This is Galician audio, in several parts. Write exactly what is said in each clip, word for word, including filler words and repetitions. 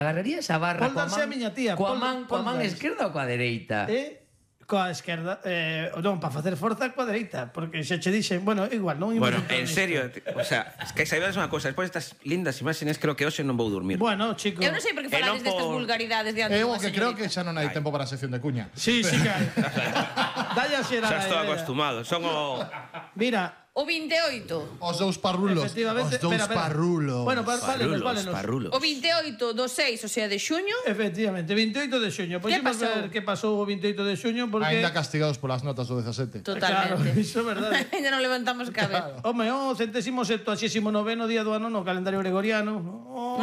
Agarrarías a barra Pol darse a miña tía. coa pol- man, coa pol man darse. esquerda ou coa dereita? Eh? Coa esquerda. Eh, non, para facer forza coa dereita. Porque xa che dixen, bueno, igual, non imos Bueno, entrar en nisto. serio, o sea, es que saibades unha cosa, despois destas lindas imaxes creo que hoxe non vou dormir. Bueno, chico. Eu non sei por que E falades non destas por- vulgaridades diante Eu dunha que creo señorita. que xa non hai tempo para a sección de cuña. Sí, sí que hai. Dalle a xerada. Xa estou dalle. acostumado, son o... Mira, O vinte e oito. Os dous parrulos. efectivamente... Os dous espera, espera. parrulos. Bueno, pa- válenos, Parrulos, válenos. parrulos. O vinte e oito do seis, o sea, de xuño. Efectivamente, veintioito de xuño. Pois Que imos pasou? ver que pasou o veintioito de xuño, porque... Ainda castigados polas notas do dezasete. Claro, Totalmente. iso é verdade. Ainda non levantamos cabeza. Home, o centésimo septuagésimo noveno día do ano no calendario gregoriano. Oh,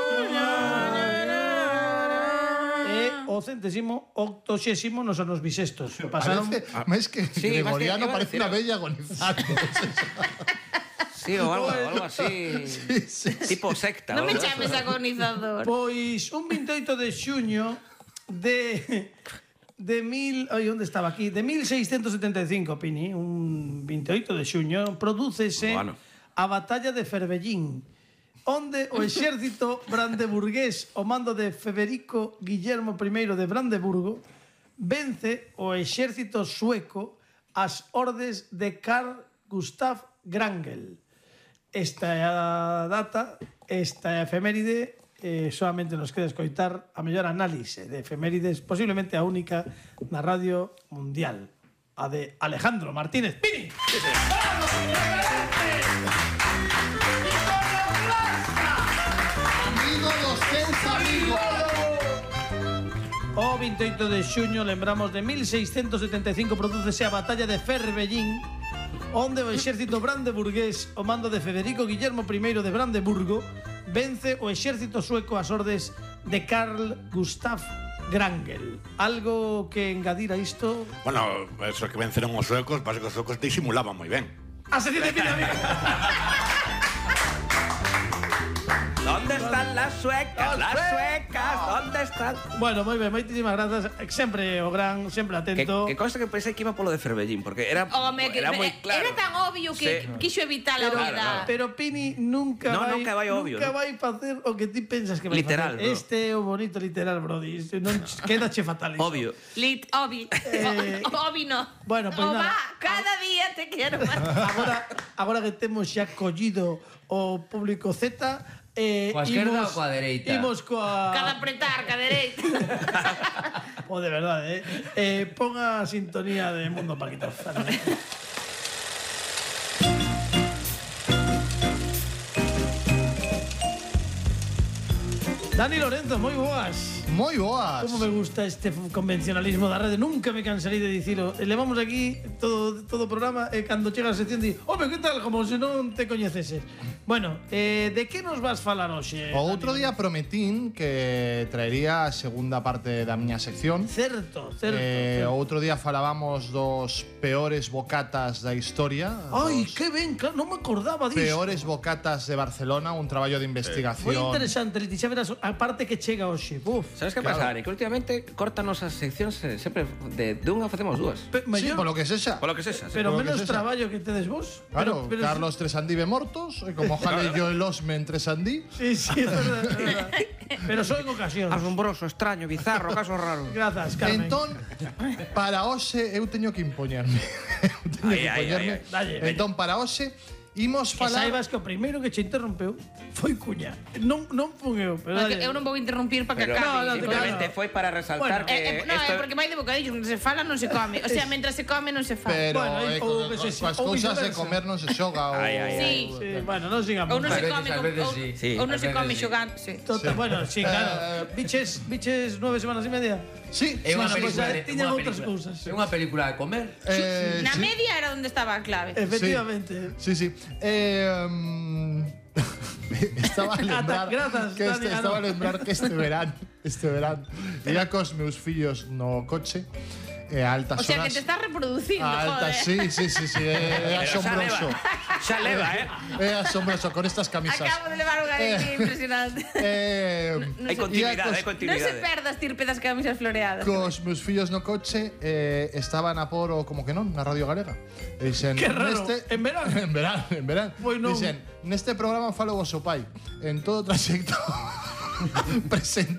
e o centésimo octoxésimo nos anos bisestos. Pasaron... Parece, máis que Sí, gregoriano, máis parece que- iba a unha decir- bella agonizante. Sí, o algo, algo así, tipo secta. Non o me algo chames así. agonizador. Pois un veintioito de xuño de de mil, ai, onde estaba aquí? De mil seiscentos setenta e cinco, Pini, un veintioito de xuño, prodúcese Bueno. a batalla de Ferbellín, onde o exército brandeburgués ao mando de Federico Guillermo I de Brandeburgo vence o exército sueco ás ordes de Carl Gustav Wrangel. Esta é a data, esta é a efeméride, eh, solamente nos queda escoitar a mellor análise de efemérides, posiblemente a única na radio mundial, a de Alejandro Martínez Pini. Amigo dos teus amigos. O veintioito de xuño, lembramos, de mil seiscentos setenta e cinco prodúcese a batalla de Ferbellín, onde o exército brandeburgués, o mando de Federico Guillermo I de Brandeburgo, vence o exército sueco ás ordes de Carl Gustav Wrangel. Algo que engadir a isto? Bueno, eso que venceron os suecos, pasa que os suecos disimulaban moi ben. A sección de Pini, amigo. ¿Dónde están las suecas? Las Las suecas, ¿dónde están? Bueno, moi ben, moitísimas grazas. Sempre o gran, sempre Que, atento. que cosa que pensei que iba polo de Ferbellín, porque era, Home, que era moi claro. era tan obvio que Sí. quixo evitar a Claro, vida. claro. Pero Pini nunca No, vai, nunca vai obvio, nunca ¿no? vai facer o que ti pensas que vai Literal, facer. bro. Este é o bonito literal, brody. Este non queda che fatal iso. Obvio. Lit, obi. Eh, obi no. bueno, pues O nada. va, cada día te quiero máis. Agora, agora que temos xa collido o público Z, eh, Coa esquerda imos- ou coa dereita? Imos coa... Cada apretar, cada dereita. O de verdade, eh? eh pon a sintonía de Mundo Paquito. Dani Lorenzo, moi boas. Moi boas. Como me gusta este convencionalismo da rede. Nunca me cansarei de dicilo. E levamos aquí todo todo o programa e cando chega a sección di, "Home, que tal?" Como se non te coñeceses. Bueno, eh, de que nos vas falar hoxe? O outro Dani? día prometín que traería a segunda parte da miña sección. Certo, certo. Eh, certo. o outro día falábamos dos peores bocatas da historia. Ai, Dos que ben, claro, non me acordaba disso. peores bocatas de Barcelona, un traballo de Moi investigación. interesante, Leti, xa verás a parte que chega hoxe. Uf. Sabes que Claro. pasa, Ari? Que últimamente cortanos as seccións eh, sempre de, de unha facemos dúas. Pe, Sí, mellor, polo que sexa. Polo que sexa. pero polo que menos sexa. traballo que tedes vos. Claro, pero, pero, Carlos Tresandí ve mortos, e como jale yo el osme en Tresandí. Sí, sí, es verdad, es verdad. Pero só en ocasións. Asombroso, extraño, bizarro, caso raro. Grazas, Carmen. Entón, para hoxe eu teño que impoñerme. eu teño Ai, que ai, impoñerme. ai, ai. Dalle, veña. Entón, para hoxe imos Que falar. saibas que o primeiro que che interrompeu foi Cuña. Non, non fun eu, pero No, que dalle. eu non vou interrumpir para que Pero No, no, acabe. te simplemente claro. foi para resaltar Bueno, que Eh, eh, no, esto é porque vai de bocadillos, onde se fala non se come. O sea, mentre se come non se fala. Pero Bueno, eh, aí, ou co- que co- se- coas ou cousas de viceversa. comer non se xoga. ou- Ai, ai, ai. Sí. Sí, bueno, non sigamos. Ou non A se veces, come a con- veces ou- sí. Sí. ou non A se veces come sí. xogando, sí. Tota, bueno, sí, claro. Eh, Biches, biches nueve semanas e media. Sí, É sí, unha sí, película, pues, de- tiñan unha outras película. cousas. É unha película de comer. Eh, Na sí. media era onde estaba a clave. Efectivamente. Sí, sí. Eh, um, estaba a lembrar grazas, que este, Dani, ah, estaba a no. lembrar que este verán, este verán, ia cos meus fillos no coche e a altas O sea, que horas. te estás reproducindo, a altas, joder. sí, sí, sí, sí, é, é Pero xa asombroso. leva, xa leva, eh? É asombroso con estas camisas. Acabo de levar unha alegría impresionante. Eh, Hai continuidade, hai cos- Non se continuidade. perda as tirpe das camisas floreadas. Cos meus fillos no coche eh, estaban a por o como que non na Radio Galega. E dixen, Que raro, en verán? en verán, en verán. Pois non. Dixen, neste programa falo o vosso pai. En todo o trayecto presenta